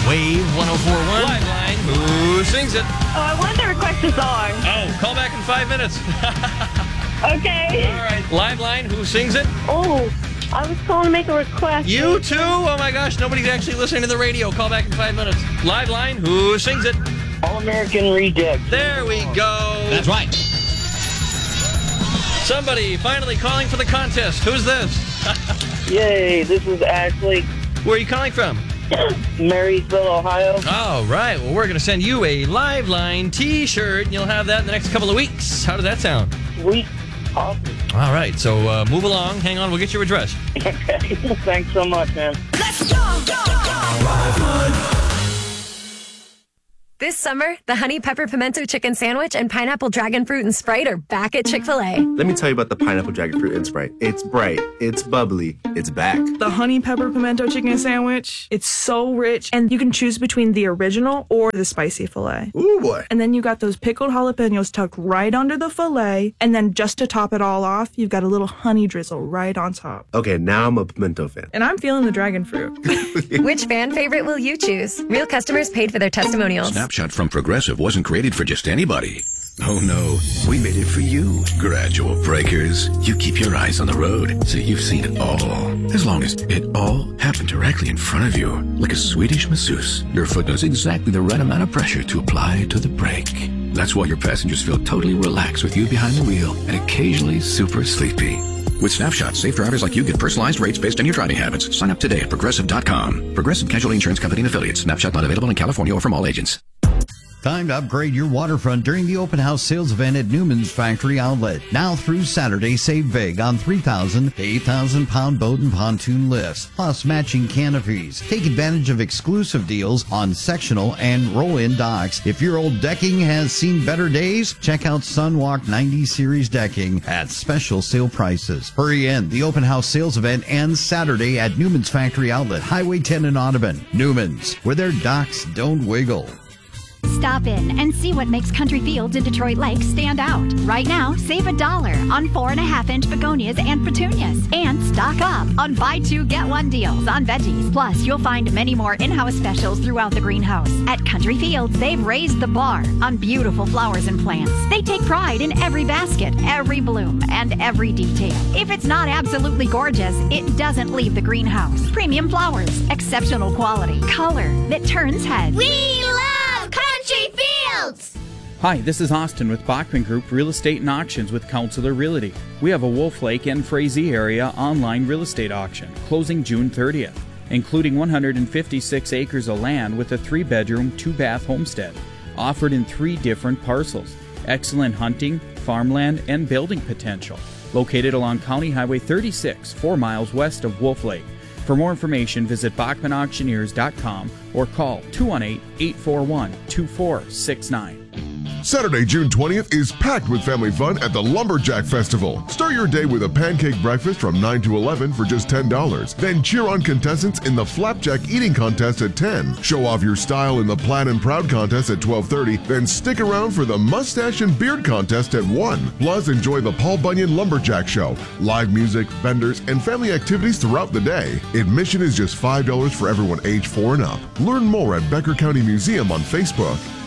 Wave 104.1. Live line. Who sings it? Oh, I wanted to request a song. Oh, call back in 5 minutes. Okay. All right. Live line. Who sings it? Oh, I was calling to make a request. You too? Oh my gosh, nobody's actually listening to the radio. Call back in 5 minutes. Live line. Who sings it? All-American Reject. There we go. That's right. Somebody finally calling for the contest. Who's this? Yay, this is Ashley, Where are you calling from? Marysville, Ohio. All right. Well, we're going to send you a Live Line T-shirt, and you'll have that in the next couple of weeks. How does that sound? Sweet. Awesome. All right. So move along. Hang on. We'll get your address. Okay. Thanks so much, man. Let's go. This summer, the Honey Pepper Pimento Chicken Sandwich and Pineapple Dragon Fruit and Sprite are back at Chick-fil-A. Let me tell you about the Pineapple Dragon Fruit and Sprite. It's bright, it's bubbly, it's back. The Honey Pepper Pimento Chicken Sandwich, it's so rich, and you can choose between the original or the spicy filet. Ooh, boy. And then you got those pickled jalapenos tucked right under the filet, and then just to top it all off, you've got a little honey drizzle right on top. Okay, now I'm a pimento fan. And I'm feeling the dragon fruit. Which fan favorite will you choose? Real customers paid for their testimonials. Snapshot from Progressive wasn't created for just anybody. Oh no, we made it for you. Gradual breakers. You keep your eyes on the road, so you've seen it all. As long as it all happened directly in front of you, like a Swedish masseuse, your foot knows exactly the right amount of pressure to apply to the brake. That's why your passengers feel totally relaxed with you behind the wheel and occasionally super sleepy. With Snapshot, safe drivers like you get personalized rates based on your driving habits. Sign up today at Progressive.com. Progressive Casualty Insurance Company and Affiliates. Snapshot not available in California or from all agents. Time to upgrade your waterfront during the open house sales event at Newman's Factory Outlet. Now through Saturday, save big on 3,000 to 8,000 pound boat and pontoon lifts, plus matching canopies. Take advantage of exclusive deals on sectional and roll-in docks. If your old decking has seen better days, check out Sunwalk 90 Series decking at special sale prices. Hurry in. The open house sales event ends Saturday at Newman's Factory Outlet, Highway 10 in Audubon. Newman's, where their docks don't wiggle. Stop in and see what makes Country Fields in Detroit Lakes stand out. Right now, save $1 on 4.5-inch begonias and petunias. And stock up on buy two, get one deals on veggies. Plus, you'll find many more in-house specials throughout the greenhouse. At Country Fields, they've raised the bar on beautiful flowers and plants. They take pride in every basket, every bloom, and every detail. If it's not absolutely gorgeous, it doesn't leave the greenhouse. Premium flowers, exceptional quality, color that turns heads. We love Country Fields! Hi, this is Austin with Bachman Group Real Estate and Auctions with Counselor Realty. We have a Wolf Lake and Frazee area online real estate auction closing June 30th, including 156 acres of land with a 3-bedroom, 2-bath homestead, offered in 3 different parcels. Excellent hunting, farmland, and building potential. Located along County Highway 36, 4 miles west of Wolf Lake. For more information, visit BachmanAuctioneers.com or call 218-841-2469. Saturday, June 20th is packed with family fun at the Lumberjack Festival. Start your day with a pancake breakfast from 9 to 11 for just $10. Then cheer on contestants in the Flapjack Eating Contest at 10. Show off your style in the Plaid and Proud Contest at 12:30. Then stick around for the Mustache and Beard Contest at 1. Plus, enjoy the Paul Bunyan Lumberjack Show, live music, vendors, and family activities throughout the day. Admission is just $5 for everyone age 4 and up. Learn more at Becker County Museum on Facebook.